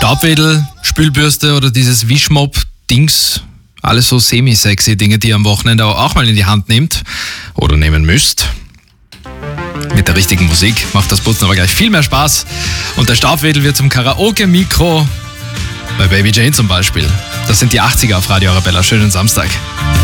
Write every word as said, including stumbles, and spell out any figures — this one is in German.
Staubwedel, Spülbürste oder dieses Wischmopp-Dings. Alles so semi-sexy Dinge, die ihr am Wochenende auch mal in die Hand nehmt oder nehmen müsst. Mit der richtigen Musik macht das Putzen aber gleich viel mehr Spaß. Und der Staubwedel wird zum Karaoke-Mikro bei Baby Jane zum Beispiel. Das sind die achtziger auf Radio Arabella. Schönen Samstag.